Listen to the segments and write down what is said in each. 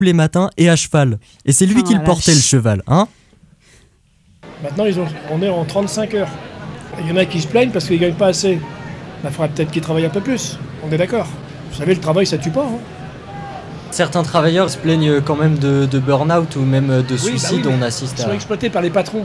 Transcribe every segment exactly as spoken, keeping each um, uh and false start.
les matins et à cheval. Et c'est lui Oh, qui le la portait, vache. le cheval, hein. Maintenant, ils ont, on est en trente-cinq heures. Il y en a qui se plaignent parce qu'ils ne gagnent pas assez. Il faudrait peut-être qu'ils travaillent un peu plus. On est d'accord. Vous savez, le travail, ça tue pas. Hein. Certains travailleurs se plaignent quand même de, de burn-out ou même de Oui, suicide, bah oui, on mais assiste Ils sont à... exploités par les patrons.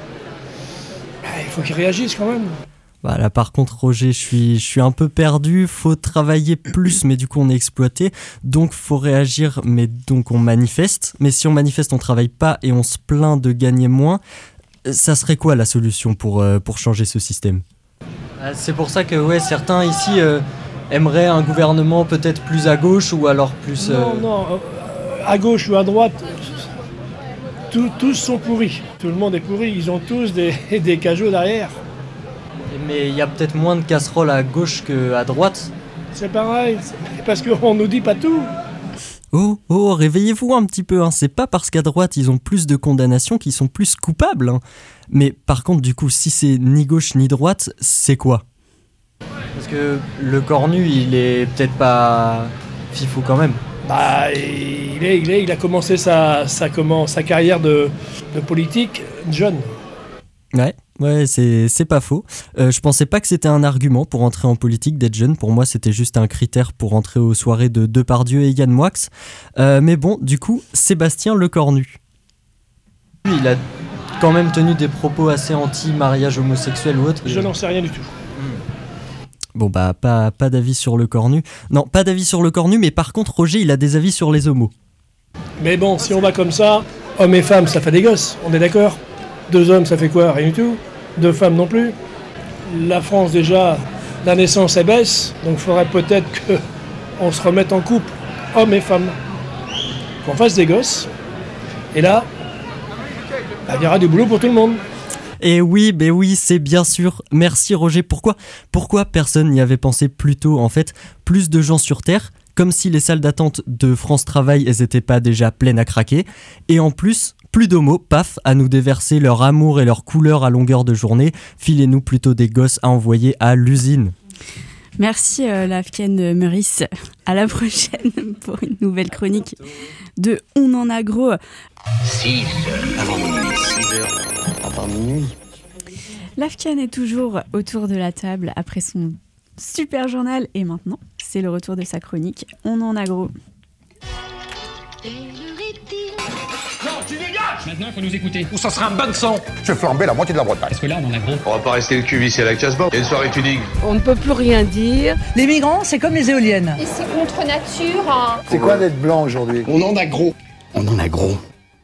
Bah, il faut qu'ils réagissent quand même. Bah là par contre Roger, je suis, je suis un peu perdu, faut travailler plus mais du coup on est exploité, donc faut réagir mais donc on manifeste, mais si on manifeste on travaille pas et on se plaint de gagner moins, ça serait quoi la solution pour, euh, pour changer ce système ? Ah, C'est pour ça que ouais, certains ici euh, aimeraient un gouvernement peut-être plus à gauche ou alors plus... euh, Non, non, euh, à gauche ou à droite, tout- tous sont pourris. Tout le monde est pourri. Ils ont tous des, des cajots derrière. Mais il y a peut-être moins de casseroles à gauche qu'à droite. C'est pareil, c'est parce qu'on nous dit pas tout. Oh, oh, réveillez-vous un petit peu, hein. C'est pas parce qu'à droite ils ont plus de condamnations qu'ils sont plus coupables, hein. Mais par contre du coup si c'est ni gauche ni droite, c'est quoi ? Parce que le cornu, il est peut-être pas fifou quand même. Bah, il, est, il, est, il a commencé sa, sa, comment, sa carrière de, de politique jeune. Ouais, ouais, c'est, c'est pas faux. Euh, je pensais pas que c'était un argument pour entrer en politique d'être jeune. Pour moi, c'était juste un critère pour entrer aux soirées de Depardieu et Yann Moix. Euh, mais bon, du coup, Sébastien Lecornu. Il a quand même tenu des propos assez anti-mariage homosexuel ou autre. Je n'en sais rien du tout. Bon bah, pas, pas d'avis sur Lecornu. Non, pas d'avis sur Lecornu, mais par contre, Roger, il a des avis sur les homos. Mais bon, si on va comme ça, hommes et femmes, ça fait des gosses, on est d'accord ? Deux hommes, ça fait quoi ? Rien du tout. Deux femmes non plus. La France, déjà, la naissance, elle baisse, donc il faudrait peut-être qu'on se remette en couple, hommes et femmes. Qu'on fasse des gosses. Et là, bah, il y aura du boulot pour tout le monde. Et oui, ben oui, c'est bien sûr. Merci Roger. Pourquoi, pourquoi personne n'y avait pensé plus tôt ? En fait, plus de gens sur Terre, comme si les salles d'attente de France Travail, elles étaient pas déjà pleines à craquer. Et en plus, plus d'homos, paf, à nous déverser leur amour et leur couleur à longueur de journée. Filez-nous plutôt des gosses à envoyer à l'usine. Merci euh, Lafken Meurice. À la prochaine pour une nouvelle chronique de On en a gros. six heures avant minuit. six heures avant minuit. Lafken est toujours autour de la table après son super journal et maintenant, c'est le retour de sa chronique On en a gros. Non, tu dégages! Maintenant, il faut nous écouter. Ou ça sera un bain de sang. Je vais flamber la moitié de la Bretagne. Parce que là, on en a gros. On va pas rester le cul vissé à la casse-bord. Il y a une soirée tuning. On ne peut plus rien dire. Les migrants, c'est comme les éoliennes. Et c'est contre nature. Hein. C'est quoi d'être blanc aujourd'hui ? On en a gros. On en a gros.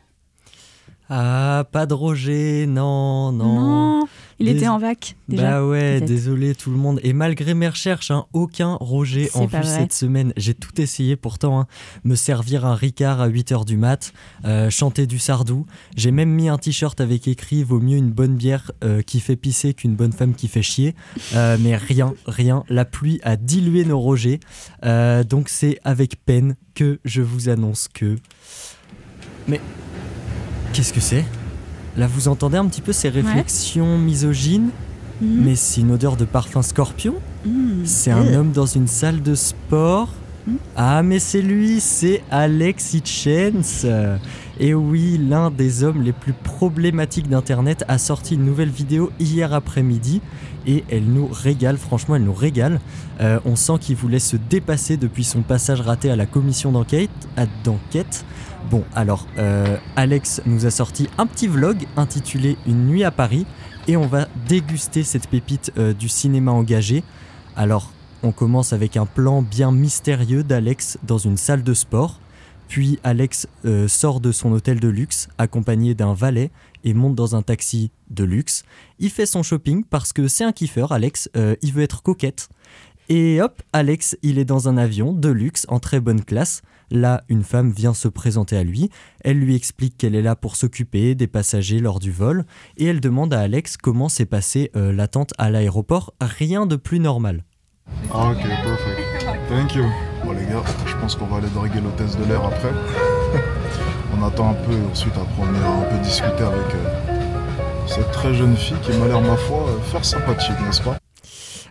Ah, pas de Roger, non, non. Non, il Dés- était en vac déjà. Bah ouais, peut-être. désolé tout le monde. Et malgré mes recherches, hein, aucun Roger C'est en pas vue vrai. cette semaine. J'ai tout essayé pourtant. Hein. Me servir un Ricard à huit heures du mat, euh, chanter du Sardou. J'ai même mis un t-shirt avec écrit « Vaut mieux une bonne bière euh, qui fait pisser qu'une bonne femme qui fait chier euh, ». Mais rien, rien. La pluie a dilué nos Rogers. Euh, donc c'est avec peine que je vous annonce que... Mais qu'est-ce que c'est ? Là, vous entendez un petit peu ces réflexions misogynes, Mhm. mais c'est une odeur de parfum scorpion. Mmh. C'est un homme dans une salle de sport. Mhm. Ah, mais c'est lui, c'est Alex Hitchens. Et oui, l'un des hommes les plus problématiques d'Internet a sorti une nouvelle vidéo hier après-midi. Et elle nous régale, franchement, elle nous régale. Euh, on sent qu'il voulait se dépasser depuis son passage raté à la commission d'enquête. à- d'enquête. Bon, alors, euh, Alex nous a sorti un petit vlog intitulé « Une nuit à Paris » et on va déguster cette pépite euh, du cinéma engagé. Alors, on commence avec un plan bien mystérieux d'Alex dans une salle de sport. Puis Alex euh, sort de son hôtel de luxe accompagné d'un valet et monte dans un taxi de luxe. Il fait son shopping parce que c'est un kiffeur, Alex, euh, il veut être coquette. Et hop, Alex, il est dans un avion de luxe en très bonne classe. Là, une femme vient se présenter à lui. Elle lui explique qu'elle est là pour s'occuper des passagers lors du vol. Et elle demande à Alex comment s'est passée euh, l'attente à l'aéroport. Rien de plus normal. Ah ok, perfect. Thank you. Bon les gars, je pense qu'on va aller draguer l'hôtesse de l'air après. On attend un peu et ensuite après on ira un peu discuter avec euh, cette très jeune fille qui m'a l'air, ma foi, euh, faire sympathique, n'est-ce pas ?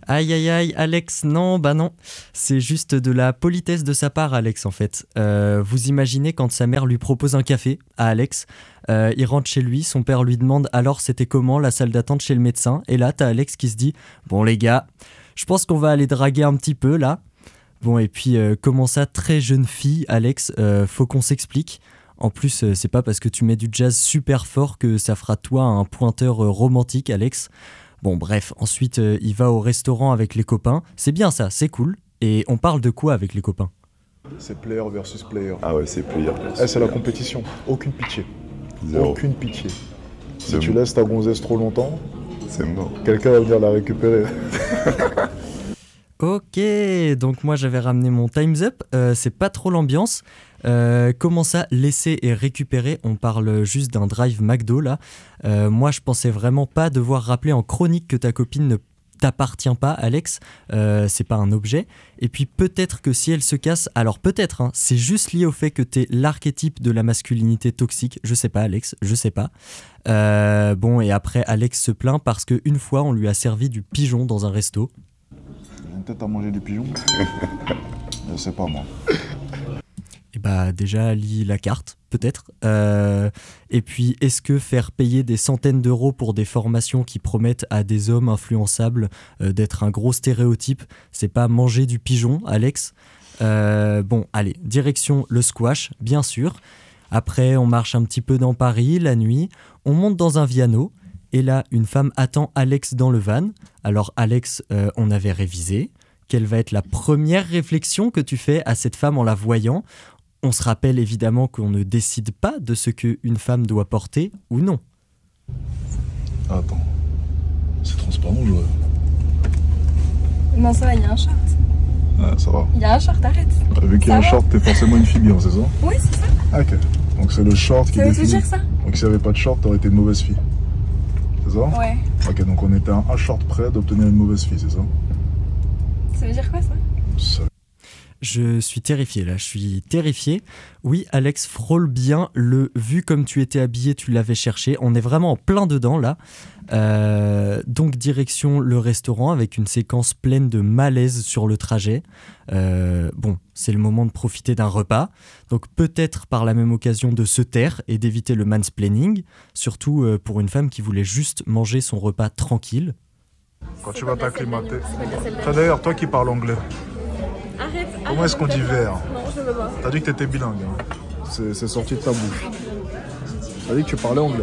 Aïe aïe aïe, Alex, non, bah non. C'est juste de la politesse de sa part, Alex, en fait. Euh, vous imaginez quand sa mère lui propose un café à Alex, euh, il rentre chez lui, son père lui demande alors c'était comment la salle d'attente chez le médecin, et là t'as Alex qui se dit bon les gars, je pense qu'on va aller draguer un petit peu là. Bon et puis euh, comment ça, très jeune fille, Alex, euh, faut qu'on s'explique. En plus, euh, c'est pas parce que tu mets du jazz super fort que ça fera de toi un pointeur euh, romantique, Alex. Bon bref, ensuite euh, il va au restaurant avec les copains, c'est bien ça, c'est cool. Et on parle de quoi avec les copains? C'est player versus player. Ah ouais, c'est player versus eh, c'est la compétition, aucune pitié. Zéro. Aucune pitié. Si C'est tu bon. laisses ta gonzesse trop longtemps, c'est mort. Quelqu'un va venir la récupérer. Ok, donc moi j'avais ramené mon Time's Up, euh, c'est pas trop l'ambiance. Euh, comment ça, laisser et récupérer? On parle juste d'un drive McDo là. Euh, moi je pensais vraiment pas devoir rappeler en chronique que ta copine ne t'appartient pas, Alex, euh, c'est pas un objet. Et puis peut-être que si elle se casse, alors peut-être, hein, c'est juste lié au fait que t'es l'archétype de la masculinité toxique. Je sais pas, Alex, je sais pas. Euh, bon, et après, Alex se plaint parce qu'une fois, on lui a servi du pigeon dans un resto. J'ai une tête à manger du pigeon. Je sais pas moi. Et bah déjà, lis la carte, peut-être. Euh, et puis, est-ce que faire payer des centaines d'euros pour des formations qui promettent à des hommes influençables euh, d'être un gros stéréotype, c'est pas manger du pigeon, Alex? euh, Bon, allez, direction le squash, bien sûr. Après, on marche un petit peu dans Paris, la nuit. On monte dans un Viano. Et là, une femme attend Alex dans le van. Alors, Alex, euh, on avait révisé. Quelle va être la première réflexion que tu fais à cette femme en la voyant? On se rappelle évidemment qu'on ne décide pas de ce qu'une femme doit porter ou non. Attends, c'est transparent, je vois. Non, ça va, il y a un short. Ah, ça va. Il y a un short, arrête. Ah, vu qu'il y a un Ça va short, t'es forcément une fille bien, c'est ça? Oui, c'est ça. Ah, ok. Donc c'est le short qui Ça veut tout définit. dire ça? Donc s'il n'y avait pas de short, t'aurais été une mauvaise fille. C'est ça? Ouais. Ok, donc on était à un short près d'obtenir une mauvaise fille, c'est ça? Ça veut dire quoi ça? Ça. Je suis terrifié là, je suis terrifié. Oui, Alex frôle bien le vu comme tu étais habillé, tu l'avais cherché. On est vraiment en plein dedans là. Euh, donc direction le restaurant avec une séquence pleine de malaise sur le trajet. Euh, bon, c'est le moment de profiter d'un repas. Donc peut-être par la même occasion de se taire et d'éviter le mansplaining. Surtout euh, pour une femme qui voulait juste manger son repas tranquille. Quand tu vas t'acclimater. Toi d'ailleurs, toi qui parles anglais. Arrête, Comment arrête, est-ce qu'on dit verre? Non, je veux pas. T'as dit que t'étais bilingue. Hein. C'est, c'est sorti de ta bouche. T'as dit que tu parlais anglais.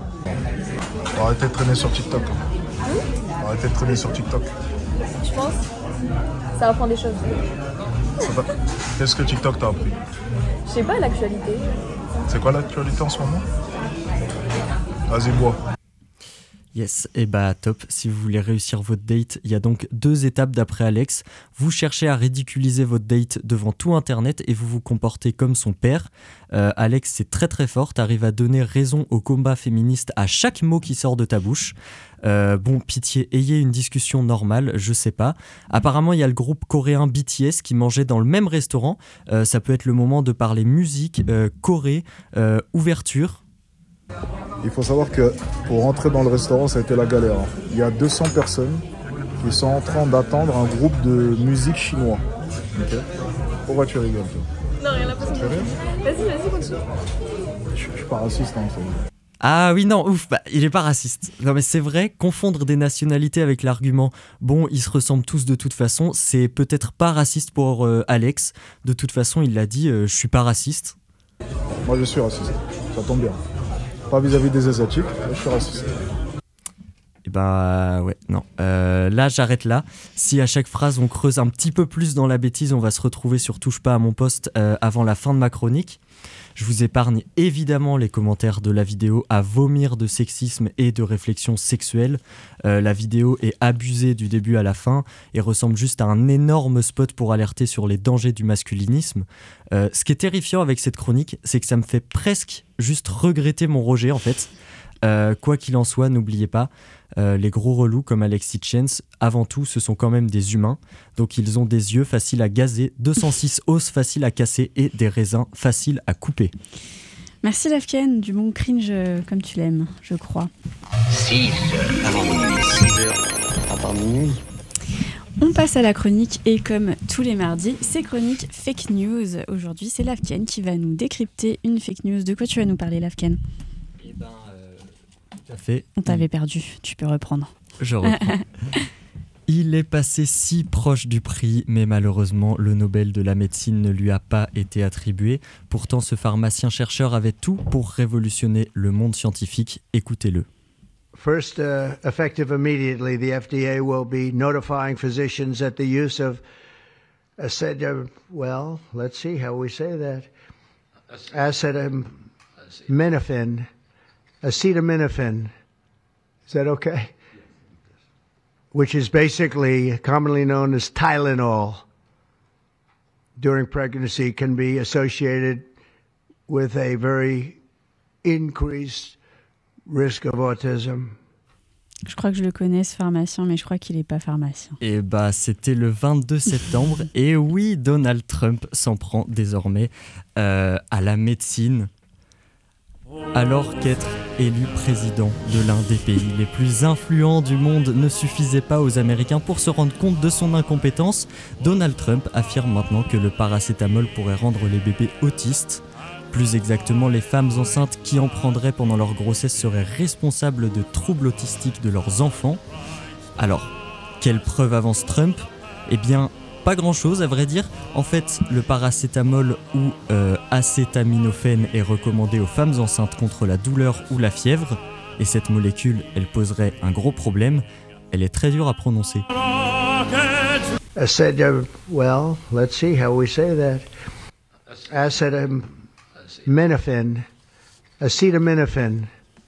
On va arrêter de traîner sur TikTok. Hein. On va arrêter de traîner sur TikTok. Tu penses? Ça apprend des choses. Ça t'a- Qu'est-ce que TikTok t'a appris? Je sais pas, l'actualité. C'est quoi l'actualité en ce moment? Vas-y, bois. Yes, et bah top, si vous voulez réussir votre date, il y a donc deux étapes d'après Alex. Vous cherchez à ridiculiser votre date devant tout internet et vous vous comportez comme son père. Euh, Alex, c'est très très fort, t'arrives à donner raison au combat féministe à chaque mot qui sort de ta bouche. Euh, bon, pitié, ayez une discussion normale, je sais pas. Apparemment, il y a le groupe coréen B T S qui mangeait dans le même restaurant. Euh, ça peut être le moment de parler musique, euh, Corée, euh, ouverture. Il faut savoir que pour rentrer dans le restaurant, ça a été la galère. Hein. Il y a deux cents personnes qui sont en train d'attendre un groupe de musique chinois. Ok. Pourquoi tu rigoles, toi? Non, rien à passer. Vas-y, vas-y, continue. Je je suis pas raciste, hein, c'est... Ah oui, non, ouf, bah, il est pas raciste. Non mais c'est vrai, confondre des nationalités avec l'argument « bon, ils se ressemblent tous de toute façon », c'est peut-être pas raciste pour euh, Alex. De toute façon, il l'a dit, euh, je suis pas raciste. Moi, je suis raciste, ça tombe bien. Pas vis-à-vis des Asiatiques, mais je suis raciste. Et bah ouais, non. Euh, là, j'arrête là. Si à chaque phrase, on creuse un petit peu plus dans la bêtise, on va se retrouver sur Touche pas à mon poste euh, avant la fin de ma chronique. Je vous épargne évidemment les commentaires de la vidéo à vomir de sexisme et de réflexion sexuelle. Euh, la vidéo est abusée du début à la fin et ressemble juste à un énorme spot pour alerter sur les dangers du masculinisme. Euh, ce qui est terrifiant avec cette chronique, c'est que ça me fait presque juste regretter mon rejet en fait. Euh, quoi qu'il en soit, n'oubliez pas, euh, les gros relous comme Alexis Chance, avant tout, ce sont quand même des humains. Donc ils ont des yeux faciles à gazer, deux cent six os faciles à casser et des raisins faciles à couper. Merci Lafken, du bon cringe euh, comme tu l'aimes, je crois. six heures avant minuit. six heures avant minuit. On passe à la chronique et comme tous les mardis, c'est chronique fake news. Aujourd'hui, c'est Lavken qui va nous décrypter une fake news. De quoi tu vas nous parler, Lavken ? Eh ben, euh, tout à fait. On t'avait perdu, tu peux reprendre. Je reprends. Il est passé si proche du prix, mais malheureusement, le Nobel de la médecine ne lui a pas été attribué. Pourtant, ce pharmacien-chercheur avait tout pour révolutionner le monde scientifique. Écoutez-le. First, uh, effective immediately, the F D A will be notifying physicians that the use of acetaminophen, well, let's see how we say that, acetaminophen, acetaminophen, is that okay? Which is basically commonly known as Tylenol, during pregnancy can be associated with a very increased risk of autism. Je crois que je le connais, ce pharmacien, mais je crois qu'il n'est pas pharmacien. Et bah, c'était le vingt-deux septembre. Et oui, Donald Trump s'en prend désormais euh, à la médecine. Alors qu'être élu président de l'un des pays les plus influents du monde ne suffisait pas aux Américains pour se rendre compte de son incompétence, Donald Trump affirme maintenant que le paracétamol pourrait rendre les bébés autistes. Plus exactement, les femmes enceintes qui en prendraient pendant leur grossesse seraient responsables de troubles autistiques de leurs enfants. Alors, quelle preuve avance Trump ? Eh bien, pas grand-chose à vrai dire. En fait, le paracétamol ou euh, acétaminophène est recommandé aux femmes enceintes contre la douleur ou la fièvre. Et cette molécule, elle poserait un gros problème. Elle est très dure à prononcer. Acetam, well, let's see how we say that. Acetam. Acetaminophen, acetaminophen.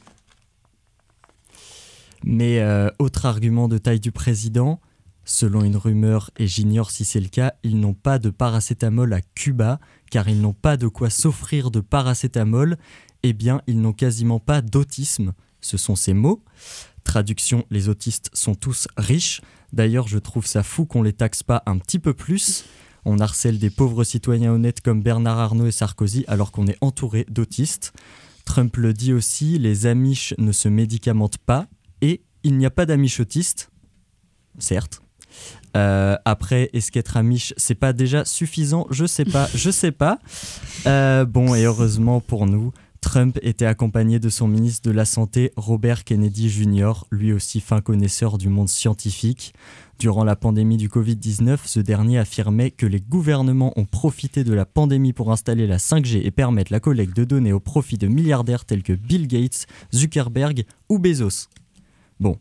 Mais euh, autre argument de taille du président, selon une rumeur, et j'ignore si c'est le cas, ils n'ont pas de paracétamol à Cuba, car ils n'ont pas de quoi s'offrir de paracétamol, eh bien ils n'ont quasiment pas d'autisme, ce sont ces mots. Traduction, les autistes sont tous riches, d'ailleurs je trouve ça fou qu'on les taxe pas un petit peu plus. On harcèle des pauvres citoyens honnêtes comme Bernard Arnault et Sarkozy alors qu'on est entouré d'autistes. Trump le dit aussi, les Amish ne se médicamentent pas et il n'y a pas d'Amish autistes, certes. Euh, après, est-ce qu'être Amish, c'est pas déjà suffisant ? Je sais pas, je sais pas. Euh, bon, et heureusement pour nous, Trump était accompagné de son ministre de la Santé, Robert Kennedy junior, lui aussi fin connaisseur du monde scientifique. Durant la pandémie du covid dix-neuf, ce dernier affirmait que les gouvernements ont profité de la pandémie pour installer la cinq G et permettre la collecte de données au profit de milliardaires tels que Bill Gates, Zuckerberg ou Bezos. Bon,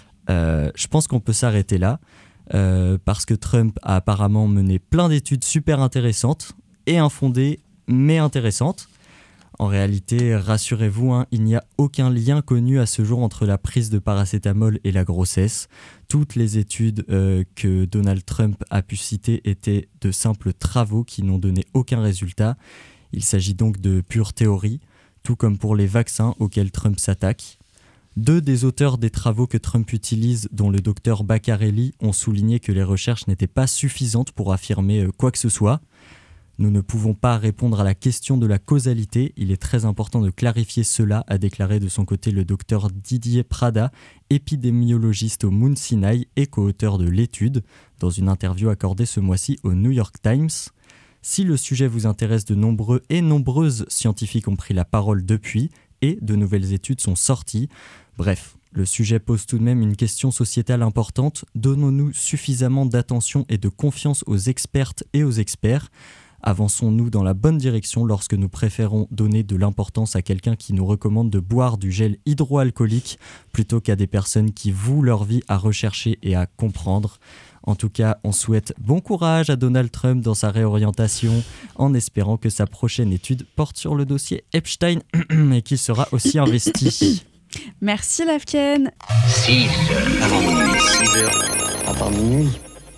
euh, je pense qu'on peut s'arrêter là, euh, parce que Trump a apparemment mené plein d'études super intéressantes et infondées, mais intéressantes. En réalité, rassurez-vous, hein, il n'y a aucun lien connu à ce jour entre la prise de paracétamol et la grossesse. Toutes les études euh, que Donald Trump a pu citer étaient de simples travaux qui n'ont donné aucun résultat. Il s'agit donc de pure théorie, tout comme pour les vaccins auxquels Trump s'attaque. Deux des auteurs des travaux que Trump utilise, dont le docteur Baccarelli, ont souligné que les recherches n'étaient pas suffisantes pour affirmer euh, quoi que ce soit. Nous ne pouvons pas répondre à la question de la causalité. Il est très important de clarifier cela, a déclaré de son côté le docteur Didier Prada, épidémiologiste au Mount Sinai et co-auteur de l'étude, dans une interview accordée ce mois-ci au New York Times. Si le sujet vous intéresse, de nombreux et nombreuses scientifiques ont pris la parole depuis et de nouvelles études sont sorties. Bref, le sujet pose tout de même une question sociétale importante. Donnons-nous suffisamment d'attention et de confiance aux expertes et aux experts ? Avançons-nous dans la bonne direction lorsque nous préférons donner de l'importance à quelqu'un qui nous recommande de boire du gel hydroalcoolique plutôt qu'à des personnes qui vouent leur vie à rechercher et à comprendre. En tout cas, on souhaite bon courage à Donald Trump dans sa réorientation, en espérant que sa prochaine étude porte sur le dossier Epstein et qu'il sera aussi investi. Merci Lavken. six heures avant minuit, six heures avant minuit.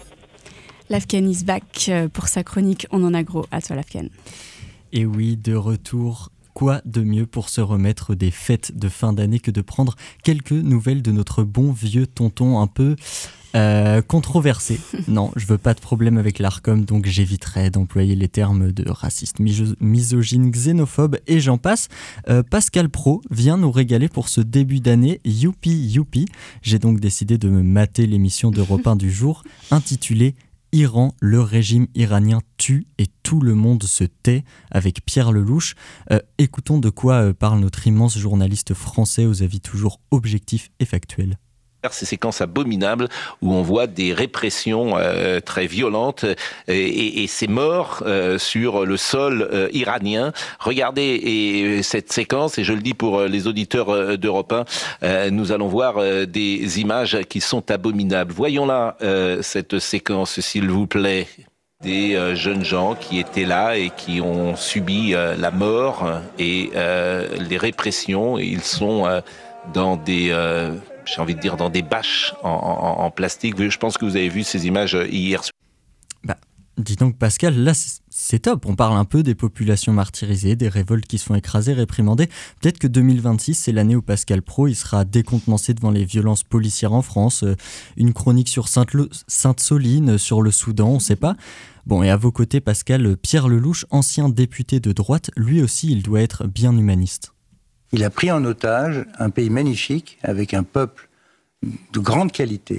Lavken is back pour sa chronique On en a gros. À toi Lavken. Et oui, de retour. Quoi de mieux pour se remettre des fêtes de fin d'année que de prendre quelques nouvelles de notre bon vieux tonton un peu Euh, controversé. Non, je veux pas de problème avec l'Arcom, donc j'éviterai d'employer les termes de raciste, miso- misogyne, xénophobe et j'en passe. Euh, Pascal Praud vient nous régaler pour ce début d'année. Youpi, youpi. J'ai donc décidé de me mater l'émission d'Europe un du jour, intitulée Iran, le régime iranien tue et tout le monde se tait, avec Pierre Lelouch. Euh, écoutons de quoi euh, parle notre immense journaliste français aux avis toujours objectifs et factuels. Ces séquences abominables où on voit des répressions euh, très violentes et, et, et ces morts euh, sur le sol euh, iranien. Regardez et, cette séquence, et je le dis pour les auditeurs euh, d'Europe un, euh, nous allons voir euh, des images qui sont abominables. Voyons là euh, cette séquence, s'il vous plaît. Des euh, jeunes gens qui étaient là et qui ont subi euh, la mort et euh, les répressions. Et ils sont euh, dans des... Euh, j'ai envie de dire dans des bâches en, en, en plastique. Je pense que vous avez vu ces images hier. Bah, dis donc Pascal, là c'est, c'est top. On parle un peu des populations martyrisées, des révoltes qui se font écraser, réprimandées. Peut-être que deux mille vingt-six, c'est l'année où Pascal Praud il sera décontenancé devant les violences policières en France. Une chronique sur Sainte-Lo- Sainte-Soline, sur le Soudan, on ne sait pas. Bon, et à vos côtés, Pascal, Pierre Lelouch, ancien député de droite, lui aussi, il doit être bien humaniste. Il a pris en otage un pays magnifique, avec un peuple de grande qualité.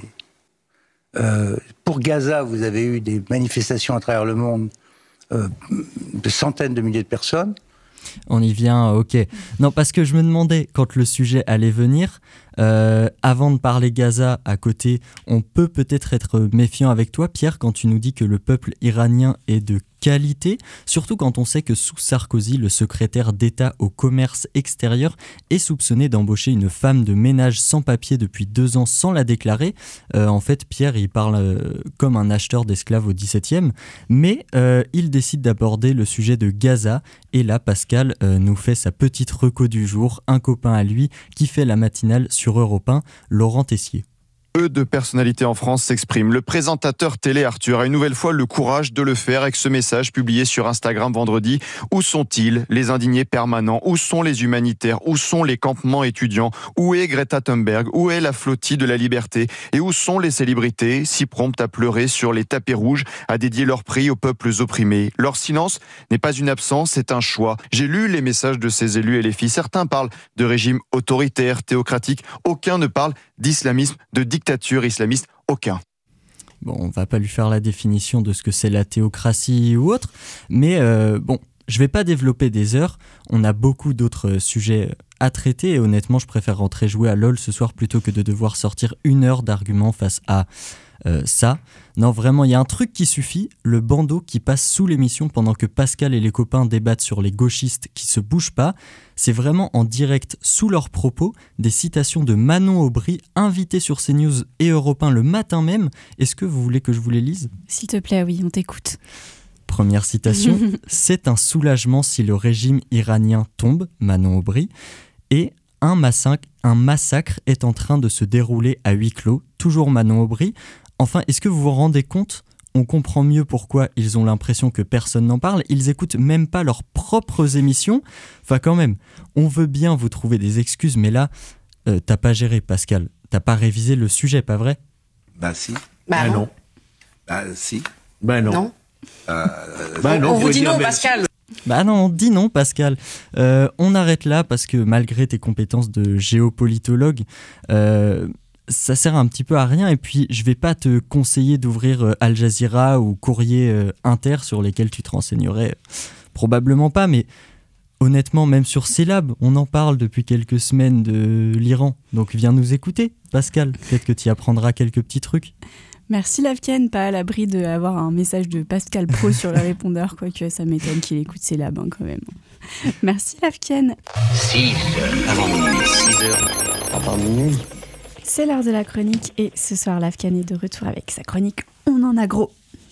Euh, pour Gaza, vous avez eu des manifestations à travers le monde euh, de centaines de milliers de personnes. On y vient, ok. Non, parce que je me demandais, quand le sujet allait venir, euh, avant de parler Gaza à côté, on peut peut-être être méfiant avec toi, Pierre, quand tu nous dis que le peuple iranien est de qualité, surtout quand on sait que sous Sarkozy, le secrétaire d'État au commerce extérieur est soupçonné d'embaucher une femme de ménage sans papier depuis deux ans sans la déclarer. Euh, en fait, Pierre, il parle euh, comme un acheteur d'esclaves au dix-septième, mais euh, il décide d'aborder le sujet de Gaza, et là, Pascal euh, nous fait sa petite reco du jour, un copain à lui qui fait la matinale sur Europe un, Laurent Tessier. Peu de personnalités en France s'expriment. Le présentateur télé Arthur a une nouvelle fois le courage de le faire avec ce message publié sur Instagram vendredi. Où sont-ils, les indignés permanents? Où sont les humanitaires? Où sont les campements étudiants? Où est Greta Thunberg? Où est la flottille de la liberté? Et où sont les célébrités, si promptes à pleurer sur les tapis rouges, à dédier leur prix aux peuples opprimés? Leur silence n'est pas une absence, c'est un choix. J'ai lu les messages de ces élus et les filles. Certains parlent de régime autoritaire, théocratique. Aucun ne parle d'islamisme, de dictature islamiste, aucun. Bon, on va pas lui faire la définition de ce que c'est la théocratie ou autre, mais euh, bon, je vais pas développer des heures, on a beaucoup d'autres sujets à traiter et honnêtement, je préfère rentrer jouer à LOL ce soir plutôt que de devoir sortir une heure d'arguments face à euh, ça. Non, vraiment, il y a un truc qui suffit, le bandeau qui passe sous l'émission pendant que Pascal et les copains débattent sur les gauchistes qui se bougent pas. C'est vraiment en direct, sous leurs propos, des citations de Manon Aubry, invitée sur CNews et Europe un le matin même. Est-ce que vous voulez que je vous les lise ? S'il te plaît, oui, on t'écoute. Première citation, c'est un soulagement si le régime iranien tombe, Manon Aubry, et un massacre, un massacre est en train de se dérouler à huis clos, toujours Manon Aubry. Enfin, est-ce que vous vous rendez compte ? On comprend mieux pourquoi ils ont l'impression que personne n'en parle. Ils écoutent même pas leurs propres émissions. Enfin, quand même, on veut bien vous trouver des excuses, mais là, euh, t'as pas géré, Pascal. T'as pas révisé le sujet, pas vrai ? Bah si. Bah non. Bah si. Bah non. non. Euh, bah non. On vous dit non, Pascal. Bah non, on dit non, Pascal. Euh, on arrête là parce que malgré tes compétences de géopolitologue, euh, ça sert un petit peu à rien. Et puis, je vais pas te conseiller d'ouvrir euh, Al Jazeera ou Courrier euh, Inter sur lesquels tu te renseignerais. Probablement pas, mais honnêtement, même sur Célab, on en parle depuis quelques semaines de l'Iran. Donc, viens nous écouter, Pascal. Peut-être que tu y apprendras quelques petits trucs. Merci Lavken, pas à l'abri d'avoir un message de Pascal Praud sur le répondeur, quoique ça m'étonne qu'il écoute ses labs hein, quand même. Merci Lavken. six heures avant minuit, six heures avant minuit. C'est l'heure de la chronique et ce soir Lavken est de retour avec sa chronique On en a gros.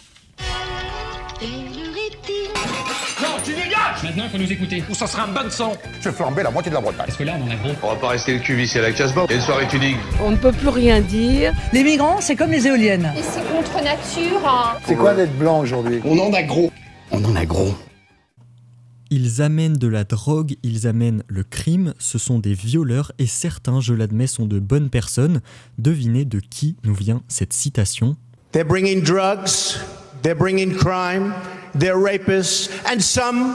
Non, tu dégages! Maintenant, il faut nous écouter. Ou ça sera un bain de sang. Je vais flamber la moitié de la Bretagne. Parce que là, on en a gros. On va pas rester le cul vissé à la Casbah. Il y a une soirée tuning. On ne peut plus rien dire. Les migrants, c'est comme les éoliennes. Et c'est contre nature. Hein. C'est quoi d'être blanc aujourd'hui? On en a gros. On en a gros. ils amènent de la drogue, ils amènent le crime, ce sont des violeurs et certains, je l'admets, sont de bonnes personnes. Devinez de qui nous vient cette citation. They're bringing drugs, they're bringing crime, they're rapists, and some...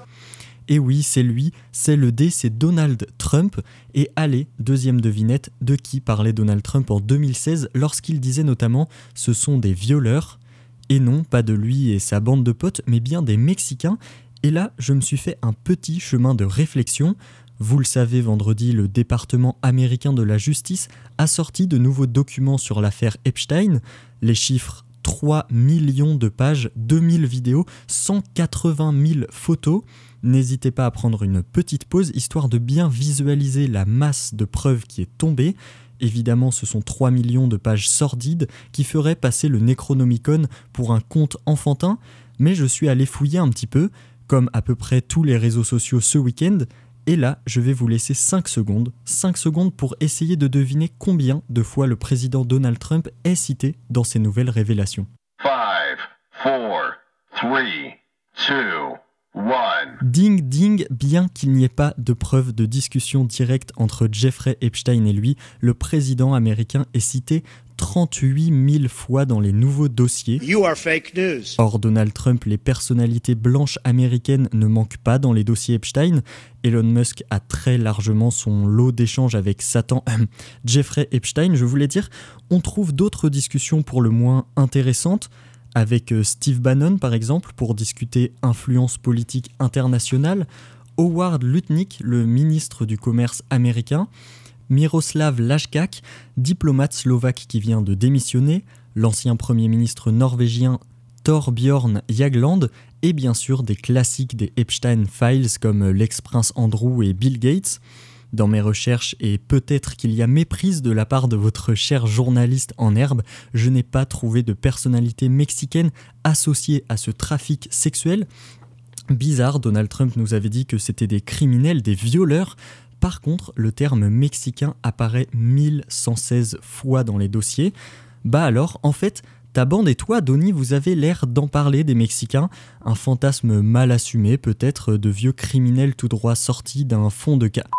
Et oui, c'est lui, c'est le D, c'est Donald Trump. Et allez, deuxième devinette, de qui parlait Donald Trump en deux mille seize lorsqu'il disait notamment « ce sont des violeurs ». Et non, pas de lui et sa bande de potes, mais bien des Mexicains. Et là, je me suis fait un petit chemin de réflexion. Vous le savez, vendredi, le département américain de la justice a sorti de nouveaux documents sur l'affaire Epstein. Les chiffres, trois millions de pages, deux mille vidéos, cent quatre-vingt mille photos. N'hésitez pas à prendre une petite pause, histoire de bien visualiser la masse de preuves qui est tombée. Évidemment, ce sont trois millions de pages sordides qui feraient passer le Necronomicon pour un conte enfantin, mais je suis allé fouiller un petit peu, comme à peu près tous les réseaux sociaux ce week-end, et là, je vais vous laisser cinq secondes, cinq secondes pour essayer de deviner combien de fois le président Donald Trump est cité dans ces nouvelles révélations. five, four, three, two, one. Ding ding, bien qu'il n'y ait pas de preuve de discussion directe entre Jeffrey Epstein et lui, le président américain est cité trente-huit mille fois dans les nouveaux dossiers. You are fake news. Or, Donald Trump, les personnalités blanches américaines ne manquent pas dans les dossiers Epstein. Elon Musk a très largement son lot d'échanges avec Satan. Jeffrey Epstein, je voulais dire, on trouve d'autres discussions pour le moins intéressantes, avec Steve Bannon par exemple, pour discuter influence politique internationale, Howard Lutnick, le ministre du commerce américain, Miroslav Lajčák, diplomate slovaque qui vient de démissionner, l'ancien premier ministre norvégien Thorbjørn Jagland, et bien sûr des classiques des Epstein Files comme l'ex-prince Andrew et Bill Gates. Dans mes recherches, et peut-être qu'il y a méprise de la part de votre cher journaliste en herbe, je n'ai pas trouvé de personnalité mexicaine associée à ce trafic sexuel. Bizarre, Donald Trump nous avait dit que c'était des criminels, des violeurs. Par contre, le terme mexicain apparaît mille cent seize fois dans les dossiers. Bah alors, en fait, ta bande et toi, Donnie, vous avez l'air d'en parler des Mexicains. Un fantasme mal assumé, peut-être, de vieux criminels tout droit sortis d'un fond de ca...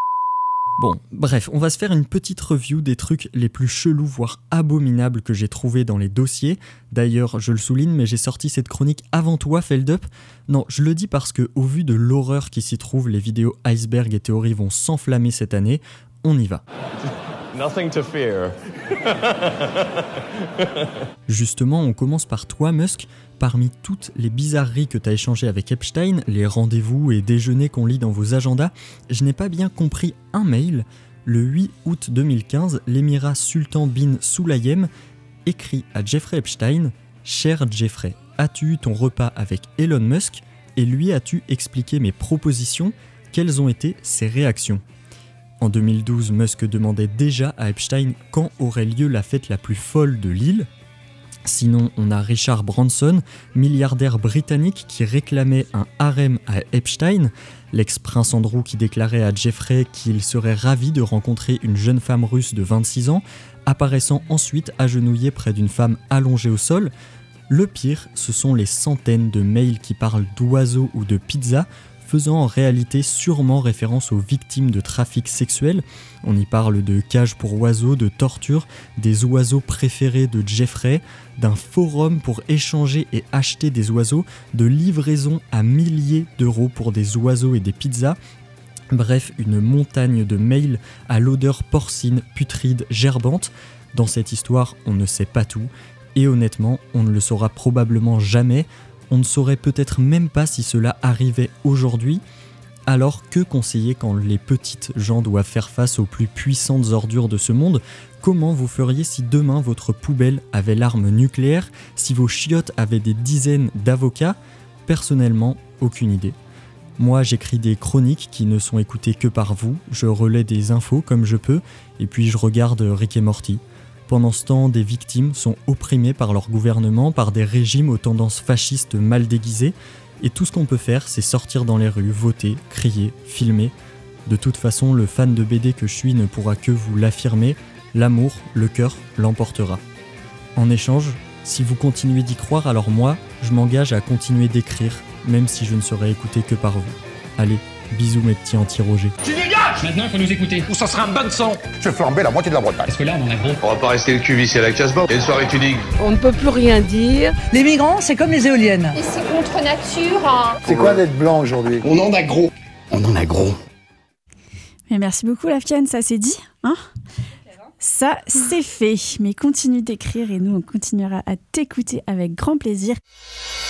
Bon, bref, on va se faire une petite review des trucs les plus chelous, voire abominables que j'ai trouvés dans les dossiers. D'ailleurs, je le souligne, mais j'ai sorti cette chronique avant toi, Feldup. Non, je le dis parce que, au vu de l'horreur qui s'y trouve, les vidéos iceberg et théories vont s'enflammer cette année. On y va. Nothing to fear. Justement, on commence par toi, Musk. Parmi toutes les bizarreries que tu as échangées avec Epstein, les rendez-vous et déjeuners qu'on lit dans vos agendas, je n'ai pas bien compris un mail. Le huit août deux mille quinze, l'émirat Sultan bin Sulayem écrit à Jeffrey Epstein « Cher Jeffrey, as-tu eu ton repas avec Elon Musk et lui as-tu expliqué mes propositions? Quelles ont été ses réactions ?» En deux mille douze, Musk demandait déjà à Epstein quand aurait lieu la fête la plus folle de l'île. Sinon, on a Richard Branson, milliardaire britannique qui réclamait un harem à Epstein, l'ex-prince Andrew qui déclarait à Jeffrey qu'il serait ravi de rencontrer une jeune femme russe de vingt-six ans, apparaissant ensuite agenouillé près d'une femme allongée au sol. Le pire, ce sont les centaines de mails qui parlent d'oiseaux ou de pizza, faisant en réalité sûrement référence aux victimes de trafic sexuel. On y parle de cages pour oiseaux, de torture, des oiseaux préférés de Jeffrey, d'un forum pour échanger et acheter des oiseaux, de livraison à milliers d'euros pour des oiseaux et des pizzas. Bref, une montagne de mails à l'odeur porcine, putride, gerbante. Dans cette histoire, on ne sait pas tout, et honnêtement, on ne le saura probablement jamais. On ne saurait peut-être même pas si cela arrivait aujourd'hui. Alors que conseiller quand les petites gens doivent faire face aux plus puissantes ordures de ce monde? Comment vous feriez si demain votre poubelle avait l'arme nucléaire, si vos chiottes avaient des dizaines d'avocats? Personnellement, aucune idée. Moi, j'écris des chroniques qui ne sont écoutées que par vous, je relais des infos comme je peux, et puis je regarde Rick et Morty. Pendant ce temps, des victimes sont opprimées par leur gouvernement, par des régimes aux tendances fascistes mal déguisées, et tout ce qu'on peut faire, c'est sortir dans les rues, voter, crier, filmer. De toute façon, le fan de B D que je suis ne pourra que vous l'affirmer, l'amour, le cœur, l'emportera. En échange, si vous continuez d'y croire, alors moi, je m'engage à continuer d'écrire même si je ne serai écouté que par vous. Allez, bisous mes petits anti-Roger. Tu dégages! Maintenant, il faut nous écouter, ou ça sera un bain de sang. Je fais flamber la moitié de la Bretagne. Parce que là, on en a gros. On va pas rester le cul vissé à la casse-bord. Et une soirée tuning. On ne peut plus rien dire. Les migrants, c'est comme les éoliennes. Et c'est contre nature. Hein. C'est quoi d'être blanc aujourd'hui? On en a gros. On en a gros. Mais merci beaucoup Lafkan, ça c'est dit, hein? Ça c'est fait. Mais continue d'écrire et nous on continuera à t'écouter avec grand plaisir.